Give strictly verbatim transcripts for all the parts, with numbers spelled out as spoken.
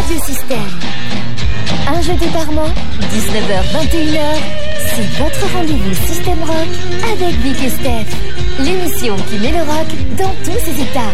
Radio Système. Un jeudi par mois, dix-neuf heures vingt et une heures, c'est votre rendez-vous Système Rock avec Vic et Steph. L'émission qui met le rock dans tous ses états.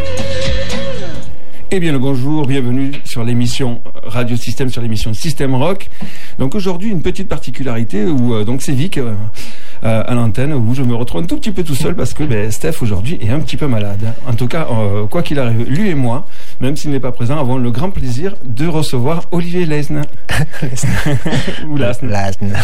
Eh bien le bonjour, bienvenue sur l'émission Radio Système, sur l'émission Système Rock. Donc aujourd'hui une petite particularité où euh, donc c'est Vic euh, à l'antenne où je me retrouve un tout petit peu tout seul parce que ben, Steph aujourd'hui est un petit peu malade. En tout cas, euh, quoi qu'il arrive, lui et moi, même s'il n'est pas présent, avons le grand plaisir de recevoir Olivier Lesne. Ou Lasne. Lasne.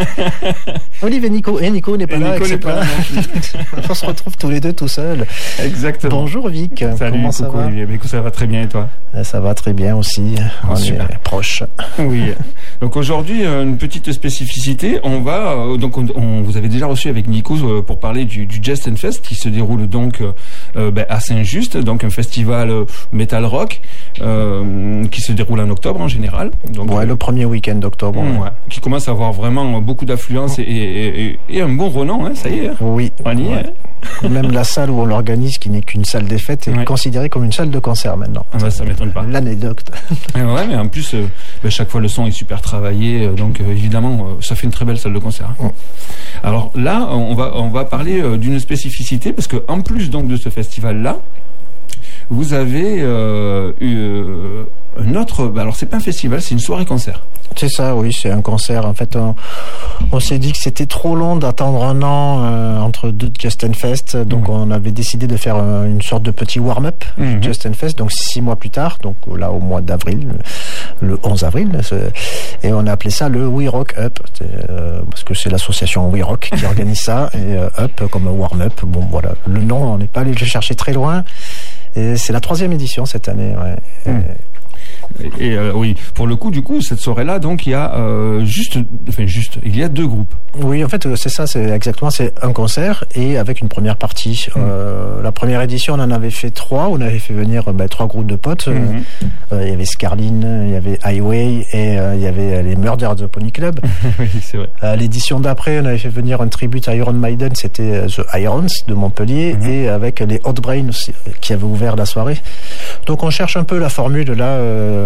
Olivier Nico. Et Nico n'est pas et là. Nico n'est pas là. On se retrouve tous les deux tout seuls. Exactement. Bonjour Vic. Salut, comment ça coucou, va Olivier. Écoute, ça va très bien et toi? Ça va très bien aussi. Oh, on super. est proches. Oui. Donc aujourd'hui, une petite spécificité. On va donc on, on vous avez déjà reçu avec Nico pour parler du, du Just and Fest qui se déroule donc euh, ben, à Saint-Just, donc un festival metal rock euh, qui se déroule en octobre en général. Donc, ouais, euh, le premier week-end d'octobre. Ouais, ouais, qui commence à avoir vraiment beaucoup d'affluence et, et, et, et un bon renom, hein, ça y est. Oui. On y ouais. est. Même la salle où on l'organise, qui n'est qu'une salle des fêtes, est ouais. considérée comme une salle de concert maintenant. Ah bah, ça m'étonne pas. L'anecdote. Ouais, mais en plus, euh, bah, chaque fois le son est super travaillé, euh, donc euh, évidemment, euh, ça fait une très belle salle de concert. Mm. Alors là, on va on va parler euh, d'une spécificité parce que en plus donc de ce festival-là, vous avez euh, eu euh, un autre. Bah, alors c'est pas un festival, c'est une soirée-concert. C'est ça, oui, c'est un concert. En fait, on, on s'est dit que c'était trop long d'attendre un an euh, entre deux Just and Fest, donc mmh. on avait décidé de faire euh, une sorte de petit warm-up mmh. Just and Fest, donc six mois plus tard, donc là au mois d'avril, le onze avril, et on a appelé ça le We Rock Up, euh, parce que c'est l'association We Rock qui organise ça, et euh, Up comme warm-up. Bon, voilà, le nom, on n'est pas allé le chercher très loin, et c'est la troisième édition cette année. Ouais. Mmh. Et, et euh, oui, pour le coup, du coup, cette soirée-là, donc il y a euh, juste, enfin juste, il y a deux groupes. Oui, en fait, c'est ça, c'est exactement, c'est un concert et avec une première partie. Mmh. Euh, la première édition, on en avait fait trois, on avait fait venir ben, trois groupes de potes. Mmh. Euh, il y avait Scarline, il y avait Highway et euh, il y avait les Murder of the Pony Club. Oui, c'est vrai. Euh, l'édition d'après, on avait fait venir un tribute à Iron Maiden, c'était The Irons de Montpellier mmh. et avec les Hot Brain aussi, qui avaient ouvert la soirée. Donc on cherche un peu la formule là. Euh,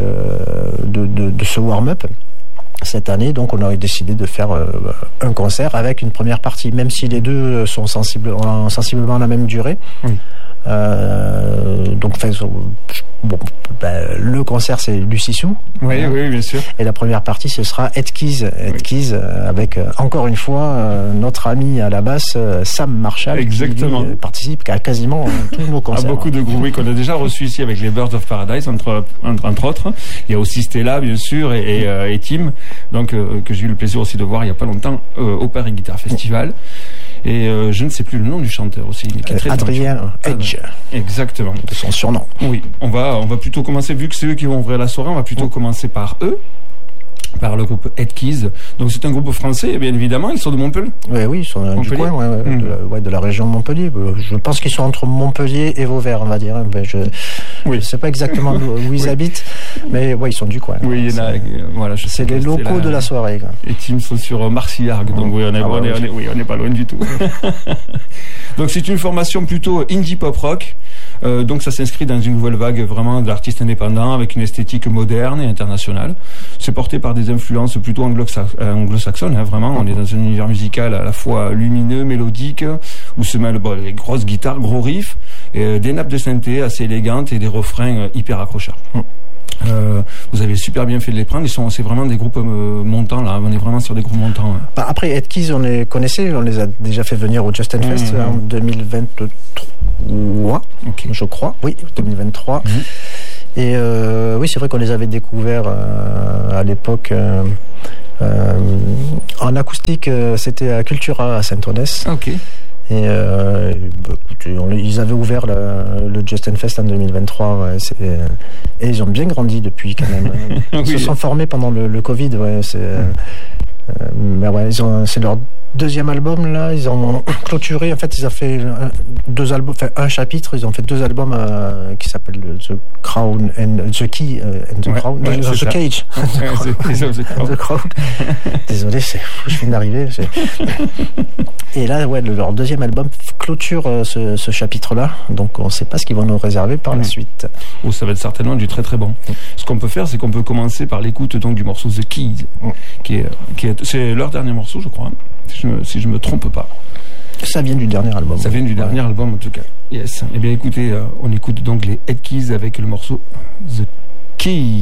De, de, de ce warm-up cette année, donc on aurait décidé de faire euh, un concert avec une première partie, même si les deux sont sensibles, ont sensiblement la même durée. Oui. Euh, donc enfin, bon, ben, le concert c'est Lucy Sue. Oui, hein, oui, bien sûr. Et la première partie ce sera Ed Keys, Ed oui. Keys euh, avec euh, encore une fois euh, notre ami à la basse euh, Sam Marshall. Exactement. Qui lui, euh, participe à quasiment euh, tous nos concerts. À beaucoup de groupes oui, qu'on a déjà reçus ici avec les Birds of Paradise entre, entre, entre autres. Il y a aussi Stella bien sûr et, et, euh, et Tim, donc euh, que j'ai eu le plaisir aussi de voir il y a pas longtemps euh, au Paris Guitar Festival. Et euh, je ne sais plus le nom du chanteur aussi. Qui est très Adrien Edge. Exactement. De son surnom. Oui. On va, on va plutôt commencer, vu que c'est eux qui vont ouvrir la soirée, on va plutôt mmh. commencer par eux. Par le groupe Ed Keys. Donc c'est un groupe français, bien évidemment, ils sont de Montpellier. Oui, oui, ils sont Montpellier. Du coin, ouais, ouais, mmh. de, la, ouais, de la région de Montpellier. Je pense qu'ils sont entre Montpellier et Vauvert, on va dire. Ben, je ne oui. sais pas exactement où ils oui. habitent, mais ouais, ils sont du coin. Oui, il y en a, euh, voilà, je c'est les locaux la, de la soirée. Quoi. Les teams sont sur euh, Marcillargues, donc oui, on est, ah, on, est, on, est, oui, on est pas loin du tout. Donc c'est une formation plutôt indie pop rock. Euh, donc ça s'inscrit dans une nouvelle vague vraiment d'artistes indépendants avec une esthétique moderne et internationale. C'est porté par des influences plutôt anglo-saxonnes, hein, vraiment. On est dans un univers musical à la fois lumineux, mélodique, où se mêlent bon, les grosses guitares, gros riffs, et, euh, des nappes de synthé assez élégantes et des refrains euh, hyper accrocheurs. Euh, vous avez super bien fait de les prendre. Ils sont, c'est vraiment des groupes euh, montants là. On est vraiment sur des groupes montants. Hein. Bah après, Ed Keys, on les connaissait. On les a déjà fait venir au Just and Fest mmh, en deux mille vingt-trois, okay. je crois. Oui, deux mille vingt-trois. Mmh. Et euh, oui, c'est vrai qu'on les avait découverts euh, à l'époque euh, euh, en acoustique. Euh, c'était à Cultura à Saint-Onès. Ok. Et euh, bah, écoutez, on, ils avaient ouvert le, le Just and Fest en deux mille vingt-trois, ouais, c'est, et ils ont bien grandi depuis quand même. Ils oui. se sont formés pendant le, le Covid, ouais, c'est, mais ouais, ils ont, c'est leur deuxième album là. Ils ont clôturé. En fait, ils ont fait deux albums, enfin un chapitre. Ils ont fait deux albums euh, qui s'appellent The Crown and The Key euh, and the ouais, Crown, ouais, The, the Cage, ouais, the, the, Crown. The Crown. Désolé, c'est, je viens d'arriver. C'est... Et là, ouais, leur deuxième album clôture euh, ce, ce chapitre-là. Donc, on ne sait pas ce qu'ils vont nous réserver par mmh. la suite. Oh, ça va être certainement du très très bon. Mmh. Ce qu'on peut faire, c'est qu'on peut commencer par l'écoute donc du morceau The Keys, mmh. qui est, qui est, c'est leur dernier morceau, je crois, hein, si je me, si je me trompe pas. Ça vient du dernier album. Ça vient du dernier ouais. album en tout cas. Yes. Eh bien, écoutez, euh, on écoute donc les Head Keys avec le morceau The Keys.